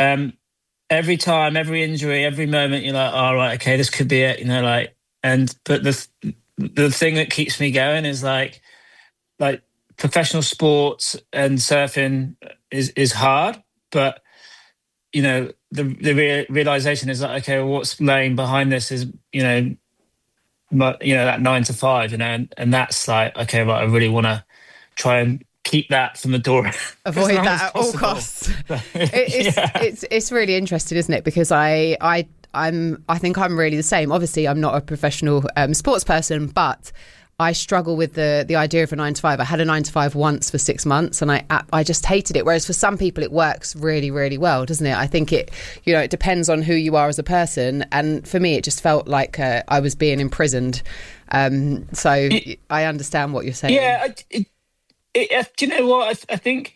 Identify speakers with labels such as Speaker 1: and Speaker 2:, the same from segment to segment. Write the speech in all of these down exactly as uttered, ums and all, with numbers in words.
Speaker 1: um, every time, every injury, every moment, you're like, oh, right, okay, this could be it, you know, like, and, but the, the thing that keeps me going is like, like professional sports and surfing is, is hard, but, you know, the, the rea- realization is like, okay, well, what's laying behind this is, you know, my, you know, that nine to five, you know, and, and that's like, okay, right, I really want to try and keep that from the door.
Speaker 2: Avoid that at all costs. it, it's, yeah. it's it's really interesting, isn't it? Because I I I'm I think I'm really the same. Obviously, I'm not a professional um, sports person, but I struggle with the the idea of a nine to five. I had a nine to five once for six months, and I I just hated it. Whereas for some people, it works really really well, doesn't it? I think it you know it depends on who you are as a person, and for me, it just felt like uh, I was being imprisoned. Um, so it, I understand what you're saying.
Speaker 1: Yeah. It, It, uh, do you know what? I, th- I think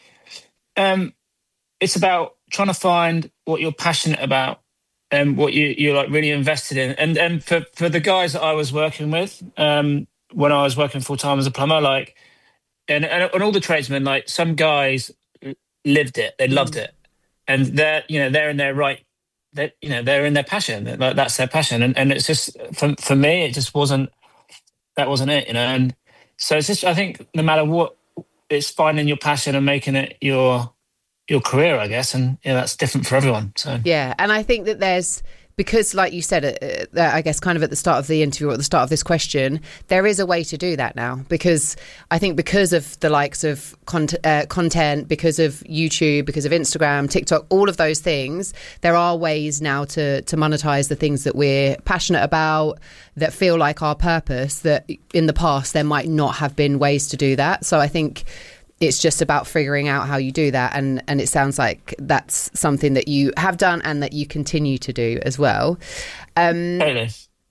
Speaker 1: um, it's about trying to find what you're passionate about and what you, you're like really invested in. And and for, for the guys that I was working with um, when I was working full time as a plumber, like, and, and and all the tradesmen, like some guys lived it, they loved mm. it, and they're you know they're in their right, that you know they're in their passion, like that's their passion, and and it's just for for me, it just wasn't that wasn't it, you know, and so it's just I think no matter what. It's finding your passion and making it your your career, I guess, and yeah, that's different for everyone. So
Speaker 2: yeah, and I think that there's because, like you said, uh, I guess kind of at the start of the interview or at the start of this question, there is a way to do that now. Because I think because of the likes of con- uh, content, because of YouTube, because of Instagram, TikTok, all of those things, there are ways now to to monetize the things that we're passionate about, that feel like our purpose, that in the past there might not have been ways to do that. So I think it's just about figuring out how you do that. And, and it sounds like that's something that you have done and that you continue to do as well. Um,
Speaker 1: hey,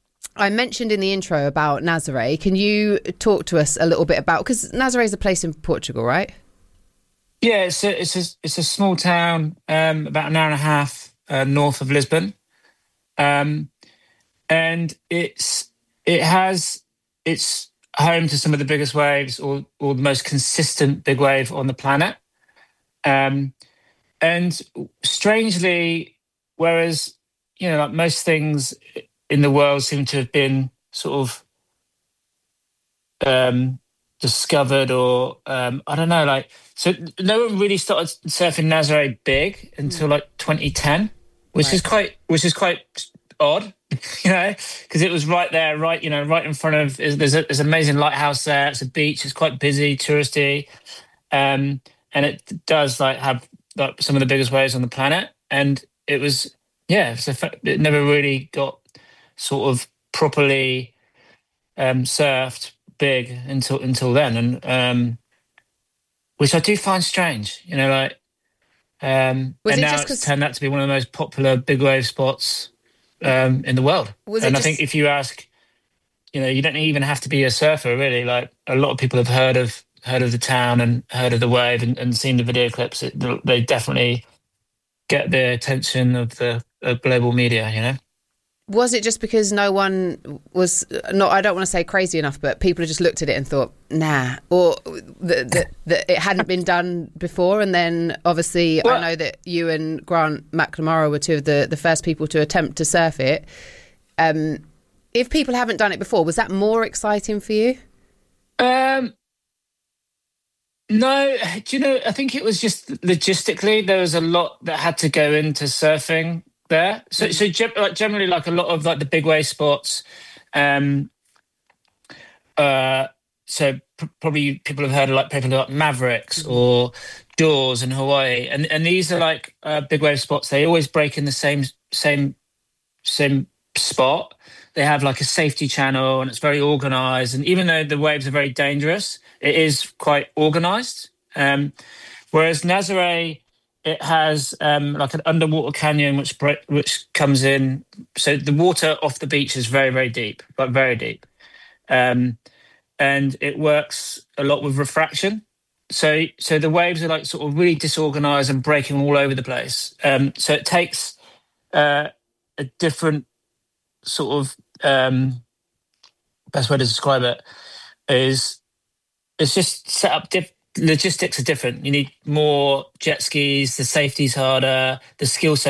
Speaker 2: I mentioned in the intro about Nazaré. Can you talk to us a little bit about, because Nazaré is a place in Portugal, right?
Speaker 1: Yeah, it's a, it's a, it's a small town, um, about an hour and a half uh, north of Lisbon. Um, and it's it has it's home to some of the biggest waves, or or the most consistent big wave on the planet. Um, and strangely, whereas you know, like most things in the world seem to have been sort of um, discovered, or um, I don't know, like so no one really started surfing Nazaré big until like twenty ten, which right. is quite which is quite odd. You know, because it was right there, right, you know, right in front of, there's, a, there's an amazing lighthouse there. It's a beach. It's quite busy, touristy. Um, and it does like have like some of the biggest waves on the planet. And it was, yeah, it, was a, it never really got sort of properly um, surfed big until, until then. And um, which I do find strange, you know, like, um,
Speaker 2: was
Speaker 1: and
Speaker 2: it
Speaker 1: now
Speaker 2: just
Speaker 1: it's turned out to be one of the most popular big wave spots Um, in the world.
Speaker 2: Was
Speaker 1: and I
Speaker 2: just...
Speaker 1: think if you ask, you know, you don't even have to be a surfer, really. Like a lot of people have heard of heard of the town and heard of the wave and, and seen the video clips. It, they definitely get the attention of the of global media, you know.
Speaker 2: Was it just because no one was, not, I don't want to say crazy enough, but people just looked at it and thought, nah, or that, that, that it hadn't been done before? And then obviously well, I know that you and Grant McNamara were two of the, the first people to attempt to surf it. Um, if people haven't done it before, was that more exciting for you? Um,
Speaker 1: no, do you know, I think it was just logistically, there was a lot that had to go into surfing there. So, so like generally, like a lot of like the big wave spots. Um, uh, so pr- probably people have heard of like people like Mavericks mm-hmm. or Doors in Hawaii, and and these are like uh, big wave spots. They always break in the same same same spot. They have like a safety channel, and it's very organized. And even though the waves are very dangerous, it is quite organized. Um, whereas Nazaré, it has um, like an underwater canyon which which comes in. So the water off the beach is very, very deep, but very deep. Um, and it works a lot with refraction. So so the waves are like sort of really disorganized and breaking all over the place. Um, so it takes uh, a different sort of, um, best way to describe it is it's just set up different. Logistics are different. You need more jet skis, the safety's harder, the skill set